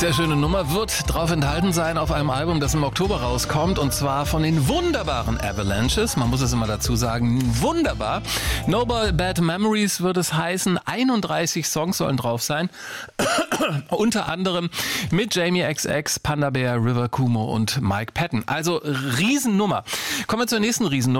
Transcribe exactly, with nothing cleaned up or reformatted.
Sehr schöne Nummer, wird drauf enthalten sein auf einem Album, das im Oktober rauskommt, und zwar von den wunderbaren Avalanches. Man muss es immer dazu sagen, wunderbar. No Bad Memories wird es heißen. einunddreißig Songs sollen drauf sein. Unter anderem mit Jamie X X, Panda Bear, River Kumo und Mike Patton. Also Riesennummer. Kommen wir zur nächsten Riesennummer.